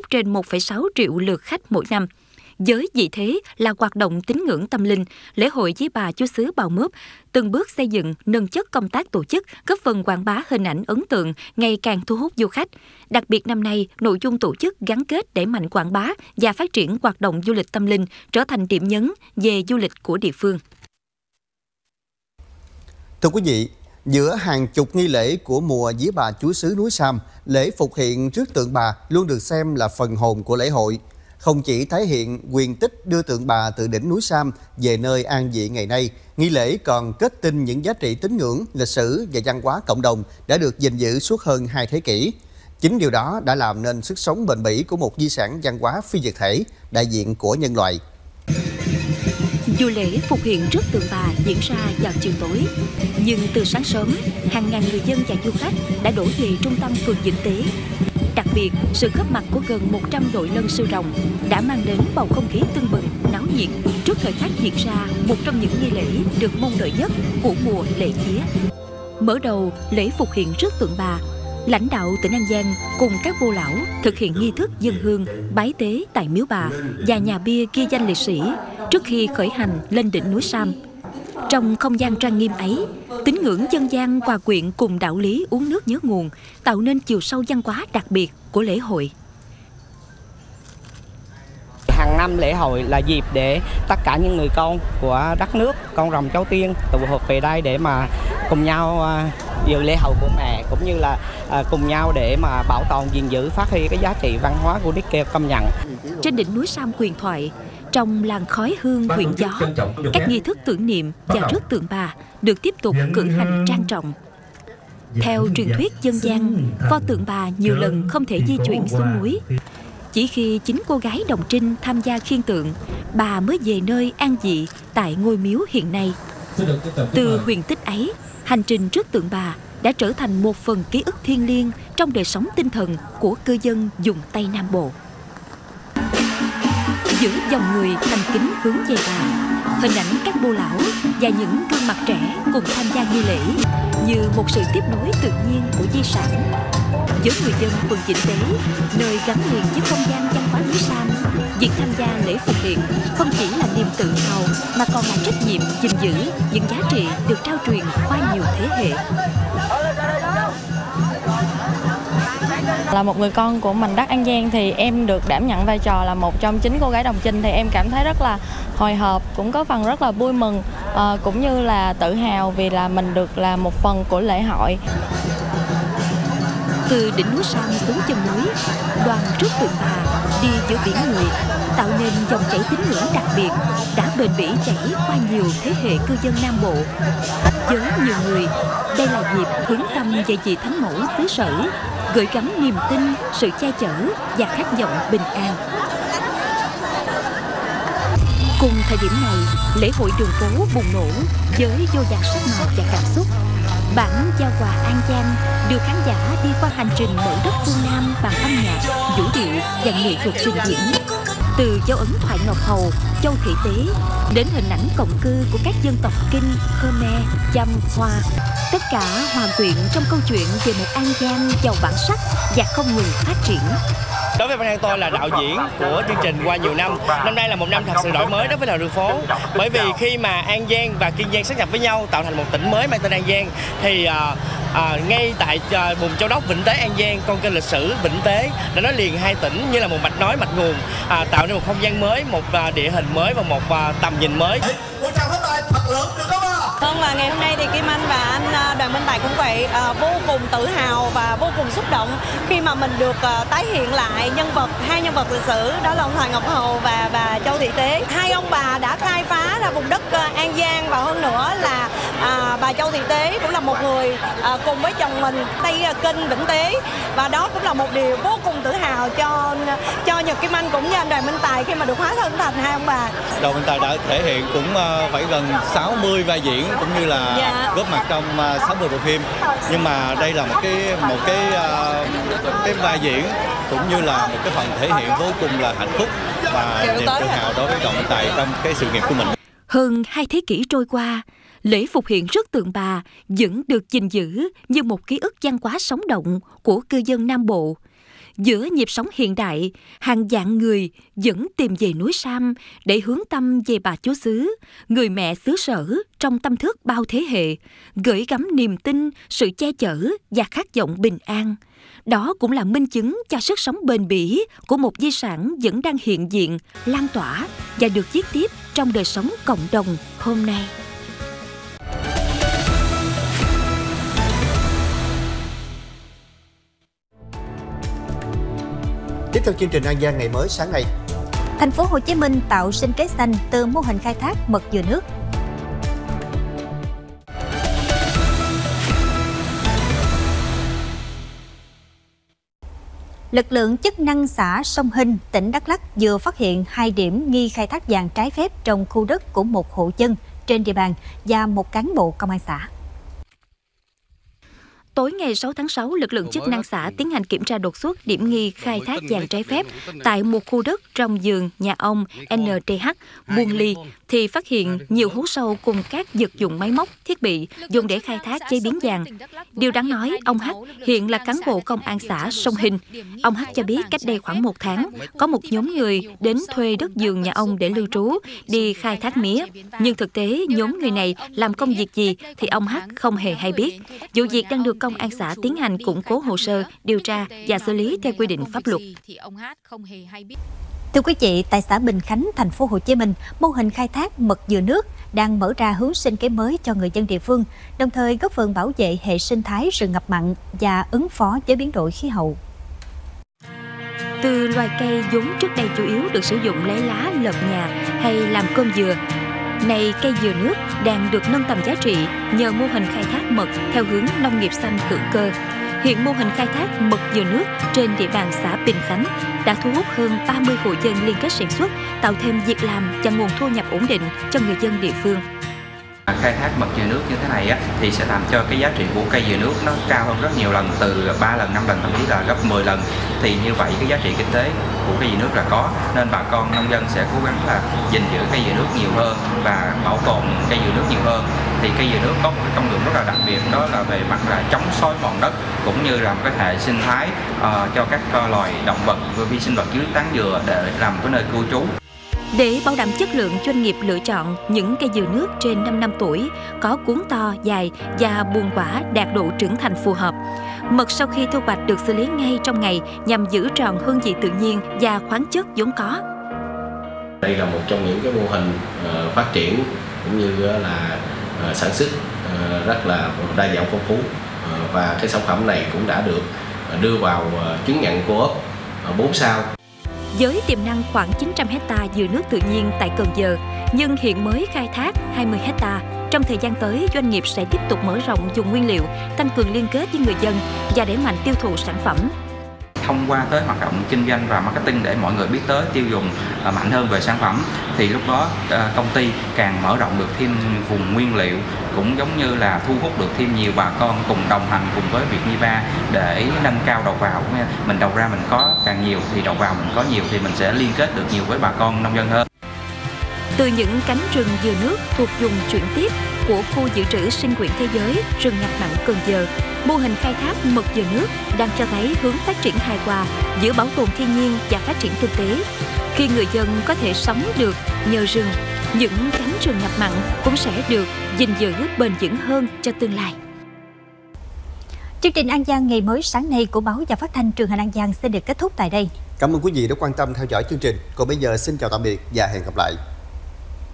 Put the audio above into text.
trên 1,6 triệu lượt khách mỗi năm. Với vị thế là hoạt động tín ngưỡng tâm linh, lễ hội Vía Bà Chúa xứ Bào Mướp từng bước xây dựng, nâng chất công tác tổ chức, góp phần quảng bá hình ảnh ấn tượng, ngày càng thu hút du khách. Đặc biệt năm nay, nội dung tổ chức gắn kết đẩy mạnh quảng bá và phát triển hoạt động du lịch tâm linh trở thành điểm nhấn về du lịch của địa phương. Thưa quý vị, giữa hàng chục nghi lễ của mùa Vía Bà Chúa xứ núi Sam, lễ phục hiện trước tượng bà luôn được xem là phần hồn của lễ hội. Không chỉ thể hiện quyền tích đưa tượng bà từ đỉnh núi Sam về nơi an vị ngày nay, nghi lễ còn kết tinh những giá trị tín ngưỡng, lịch sử và văn hóa cộng đồng đã được gìn giữ suốt hơn 2 thế kỷ. Chính điều đó đã làm nên sức sống bền bỉ của một di sản văn hóa phi vật thể, đại diện của nhân loại. Dù lễ phục hiện trước tượng bà diễn ra vào chiều tối, nhưng từ sáng sớm, hàng ngàn người dân và du khách đã đổ về trung tâm phường Vĩnh Tế. Đặc biệt, sự góp mặt của gần 100 đội lân sư rồng đã mang đến bầu không khí tưng bừng, náo nhiệt trước thời khắc diễn ra một trong những nghi lễ được mong đợi nhất của mùa lễ vía. Mở đầu lễ phục hiện trước tượng bà, lãnh đạo tỉnh An Giang cùng các bô lão thực hiện nghi thức dâng hương, bái tế tại miếu bà và nhà bia ghi danh liệt sĩ trước khi khởi hành lên đỉnh núi Sam. Trong không gian trang nghiêm ấy, tín ngưỡng dân gian hòa quyện cùng đạo lý uống nước nhớ nguồn, tạo nên chiều sâu văn hóa đặc biệt của lễ hội. Hàng năm lễ hội là dịp để tất cả những người con của đất nước, con rồng cháu tiên tụ họp về đây để mà cùng nhau dự lễ hội của mẹ, cũng như là cùng nhau để mà bảo tồn, gìn giữ, phát huy cái giá trị văn hóa của Đức Kêu công nhận. Trên đỉnh núi Sam huyền thoại, trong làn khói hương quyện gió, các nghi thức tưởng niệm và rước tượng bà được tiếp tục cử hành trang trọng. Theo truyền thuyết dân gian, pho tượng bà nhiều lần không thể di chuyển xuống núi. Chỉ khi chính cô gái Đồng Trinh tham gia khiêng tượng, bà mới về nơi an vị tại ngôi miếu hiện nay. Từ huyền tích ấy, hành trình rước tượng bà đã trở thành một phần ký ức thiêng liêng trong đời sống tinh thần của cư dân vùng Tây Nam Bộ. Giữa dòng người thành kính hướng về bà, hình ảnh các bô lão và những gương mặt trẻ cùng tham gia nghi lễ như một sự tiếp nối tự nhiên của di sản. Với người dân phường Vĩnh Tế, nơi gắn liền với không gian văn hóa núi Sam, việc tham gia lễ phục hiện không chỉ là niềm tự hào mà còn là trách nhiệm gìn giữ những giá trị được trao truyền qua nhiều thế hệ. Là một người con của mảnh đất An Giang thì em được đảm nhận vai trò là một trong 9 cô gái Đồng Trinh, thì em cảm thấy rất là hồi hộp, cũng có phần rất là vui mừng, cũng như là tự hào vì là mình được là một phần của lễ hội. Từ đỉnh núi Sam xuống chân núi, đoàn rước tượng bà đi giữa biển người, tạo nên dòng chảy tín ngưỡng đặc biệt đã bền bỉ chảy qua nhiều thế hệ cư dân Nam Bộ. Với nhiều người, đây là dịp hướng tâm về vị thánh mẫu xứ Sở, gửi gắm niềm tin, sự che chở và khát vọng bình an. Cùng thời điểm này, lễ hội đường phố bùng nổ với vô vàn sắc màu và cảm xúc. Bản Giao Hòa An Giang đưa khán giả đi qua hành trình mở đất phương Nam bằng âm nhạc, vũ điệu và nghệ thuật trình diễn. Từ dấu ấn thoại Ngọc Hầu, Châu Thị Tế đến hình ảnh cộng cư của các dân tộc Kinh, Khmer, Chăm, Hoa, tất cả hòa quyện trong câu chuyện về một An Giang giàu bản sắc và không ngừng phát triển. Đối với bản thân tôi là đạo diễn của chương trình qua nhiều năm, năm nay là một năm thật sự đổi mới đối với làng đường phố. Bởi vì khi mà An Giang và Kiên Giang sát nhập với nhau tạo thành một tỉnh mới mang tên An Giang, thì ngay tại vùng Châu Đốc, Vĩnh Tế, An Giang, con kênh lịch sử Vĩnh Tế đã nối liền hai tỉnh như là một mạch nối, mạch nguồn, tạo nên một không gian mới, một địa hình mới và một tầm nhìn mới. Vâng, và ngày hôm nay thì Kim Anh và anh Đoàn Minh Tài cũng vậy, vô cùng tự hào và vô cùng xúc động khi mà mình được tái hiện lại hai nhân vật lịch sử, đó là ông Thoại Ngọc Hầu và bà Châu Thị Tế. Hai ông bà đã khai phá ra vùng đất An Giang, và hơn nữa là bà Châu Thị Tế cũng là một người cùng với chồng mình Tây Kinh Vĩnh Tế, và đó cũng là một điều vô cùng tự hào cho Nhật Kim Anh cũng như anh Đoàn Minh Tài khi mà được hóa thân thành hai ông bà. Đoàn Minh Tài đã thể hiện cũng phải gần 60 vai diễn cũng như là góp mặt trong 60 bộ phim, nhưng mà đây là một cái vai diễn cũng như là một cái phần thể hiện vô cùng là hạnh phúc và niềm tự hào đối với Đoàn Minh Tài trong cái sự nghiệp của mình. Hơn 2 thế kỷ trôi qua, lễ phục hiện rước tượng bà vẫn được gìn giữ như một ký ức văn hóa sống động của cư dân Nam Bộ. Giữa nhịp sống hiện đại, hàng vạn người vẫn tìm về núi Sam để hướng tâm về bà chúa xứ, người mẹ xứ sở trong tâm thức bao thế hệ, gửi gắm niềm tin, sự che chở và khát vọng bình an. Đó cũng là minh chứng cho sức sống bền bỉ của một di sản vẫn đang hiện diện, lan tỏa và được viết tiếp trong đời sống cộng đồng hôm nay. Tiếp theo chương trình An Giang ngày mới sáng nay. Thành phố Hồ Chí Minh tạo sinh kế xanh từ mô hình khai thác mật dừa nước. Lực lượng chức năng xã Sông Hinh, tỉnh Đắk Lắk vừa phát hiện 2 điểm nghi khai thác vàng trái phép trong khu đất của một hộ dân trên địa bàn và một cán bộ công an xã. Tối ngày 6 tháng 6, lực lượng chức năng xã tiến hành kiểm tra đột xuất điểm nghi khai thác vàng trái phép tại một khu đất trong vườn nhà ông NTH, Buôn Ly, thì phát hiện nhiều hố sâu cùng các vật dụng máy móc, thiết bị dùng để khai thác chế biến vàng. Điều đáng nói, ông H hiện là cán bộ công an xã Sông Hinh. Ông H cho biết cách đây khoảng 1 tháng, có một nhóm người đến thuê đất vườn nhà ông để lưu trú, đi khai thác mía. Nhưng thực tế, nhóm người này làm công việc gì thì ông H không hề hay biết. Vụ việc đang được công an xã tiến hành củng cố hồ sơ, điều tra và xử lý theo quy định pháp luật. Thưa quý vị, tại xã Bình Khánh, thành phố Hồ Chí Minh, mô hình khai thác mật dừa nước đang mở ra hướng sinh kế mới cho người dân địa phương, đồng thời góp phần bảo vệ hệ sinh thái rừng ngập mặn và ứng phó với biến đổi khí hậu. Từ loài cây vốn trước đây chủ yếu được sử dụng lấy lá lợp nhà hay làm cơm dừa, nay cây dừa nước đang được nâng tầm giá trị nhờ mô hình khai thác mật theo hướng nông nghiệp xanh hữu cơ. Hiện mô hình khai thác mật dừa nước trên địa bàn xã Bình Khánh đã thu hút hơn 30 hộ dân liên kết sản xuất, tạo thêm việc làm và nguồn thu nhập ổn định cho người dân địa phương. Khai thác mật dừa nước như thế này thì sẽ làm cho cái giá trị của cây dừa nước nó cao hơn rất nhiều lần, từ 3 lần, 5 lần, thậm chí là gấp 10 lần. Thì như vậy cái giá trị kinh tế của cây dừa nước là có, nên bà con nông dân sẽ cố gắng là gìn giữ cây dừa nước nhiều hơn và bảo tồn cây dừa nước nhiều hơn. Thì cây dừa nước có một cái công dụng rất là đặc biệt, đó là về mặt là chống xói mòn đất, cũng như là một cái hệ sinh thái cho các loài động vật và vi sinh vật dưới tán dừa để làm cái nơi cư trú. Để bảo đảm chất lượng, doanh nghiệp lựa chọn những cây dừa nước trên 5 năm tuổi, có cuống to, dài và buồn quả đạt độ trưởng thành phù hợp. Mật sau khi thu hoạch được xử lý ngay trong ngày nhằm giữ trọn hương vị tự nhiên và khoáng chất vốn có. Đây là một trong những cái mô hình phát triển cũng như là sản xuất rất là đa dạng phong phú, và cái sản phẩm này cũng đã được đưa vào chứng nhận Co-op 4 sao. Với tiềm năng khoảng 900 hecta dừa nước tự nhiên tại Cần Giờ, nhưng hiện mới khai thác 20 hecta. Trong thời gian tới, doanh nghiệp sẽ tiếp tục mở rộng vùng nguyên liệu, tăng cường liên kết với người dân và đẩy mạnh tiêu thụ sản phẩm. Thông qua tới hoạt động kinh doanh và marketing để mọi người biết tới, tiêu dùng mạnh hơn về sản phẩm, thì lúc đó công ty càng mở rộng được thêm vùng nguyên liệu, cũng giống như là thu hút được thêm nhiều bà con cùng đồng hành cùng với Vietniva để nâng cao đầu vào. Mình đầu ra mình có càng nhiều thì đầu vào mình có nhiều, thì mình sẽ liên kết được nhiều với bà con nông dân hơn. Từ những cánh rừng dừa nước thuộc vùng chuyển tiếp của khu dự trữ sinh quyển thế giới rừng ngập mặn Cần Giờ, mô hình khai thác mật dừa nước đang cho thấy hướng phát triển hài hòa giữa bảo tồn thiên nhiên và phát triển kinh tế. Khi người dân có thể sống được nhờ rừng, những cánh rừng ngập mặn cũng sẽ được gìn giữ bền vững hơn cho tương lai. Chương trình An Giang ngày mới sáng nay của báo và phát thanh truyền hình An Giang xin được kết thúc tại đây. Cảm ơn quý vị đã quan tâm theo dõi chương trình. Còn bây giờ xin chào tạm biệt và hẹn gặp lại.